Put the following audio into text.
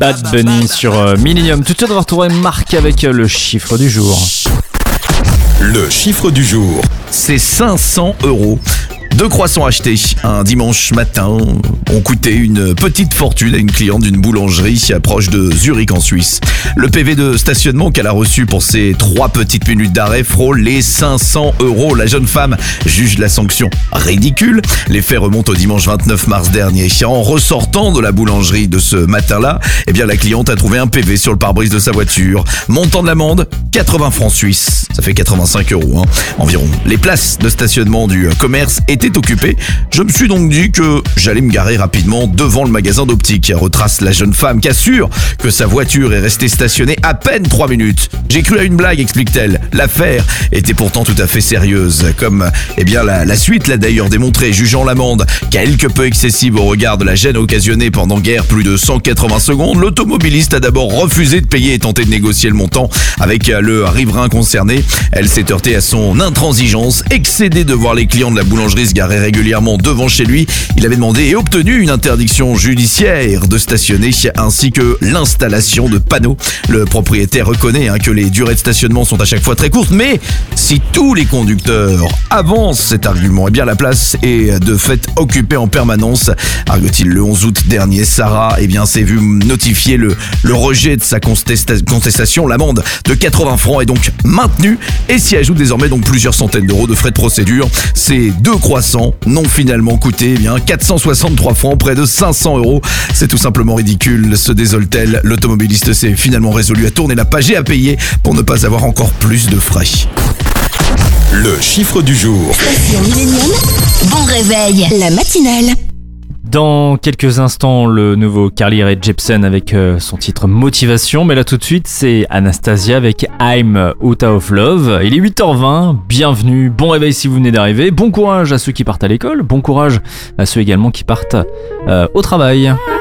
Bad Bunny sur Millennium. Tout de suite, on va retrouver Marc avec le chiffre du jour. Le chiffre du jour, c'est 500 €. Deux croissants achetés un dimanche matin ont coûté une petite fortune à une cliente d'une boulangerie proche de Zurich en Suisse. Le PV de stationnement qu'elle a reçu pour ces 3 petites minutes d'arrêt frôle les 500 €. La jeune femme juge la sanction ridicule. Les faits remontent au dimanche 29 mars dernier. En ressortant de la boulangerie de ce matin-là, la cliente a trouvé un PV sur le pare-brise de sa voiture. Montant de l'amende, 80 francs suisses. Ça fait 85 € environ. Les places de stationnement du commerce étaient occupées. Je me suis donc dit que j'allais me garer rapidement devant le magasin d'optique. Retrace la jeune femme qui assure que sa voiture est restée stationnée à peine 3 minutes. J'ai cru à une blague, explique-t-elle. L'affaire était pourtant tout à fait sérieuse. Comme la suite l'a d'ailleurs démontré, jugeant l'amende quelque peu excessive au regard de la gêne occasionnée pendant guère plus de 180 secondes, l'automobiliste a d'abord refusé de payer et tenté de négocier le montant avec le riverain concerné. Elle s'est heurtée à son intransigeance, excédée de voir les clients de la boulangerie se garer régulièrement devant chez lui. Il avait demandé et obtenu une interdiction judiciaire de stationner ainsi que l'installation de panneaux. Le propriétaire reconnaît que les durées de stationnement sont à chaque fois très courtes, mais si tous les conducteurs avancent cet argument, la place est de fait occupée en permanence. Argue-t-il, le 11 août dernier, Sarah s'est vue notifier le rejet de sa contestation. L'amende de 80 francs est donc maintenue et s'y ajoute désormais donc plusieurs centaines d'euros de frais de procédure. Ces 2 croissants n'ont finalement coûté 463 francs, près de 500 €. C'est tout simplement ridicule, se désole-t-elle. L'automobiliste s'est finalement résolu à tourner la page et à payer pour ne pas avoir encore plus de frais. Le chiffre du jour. Station Millennium, bon réveil, la matinale. Dans quelques instants, le nouveau Carly Rae Jepsen avec son titre Motivation. Mais là tout de suite, c'est Anastasia avec I'm Out of Love. Il est 8h20, bienvenue, bon réveil si vous venez d'arriver. Bon courage à ceux qui partent à l'école, bon courage à ceux également qui partent au travail.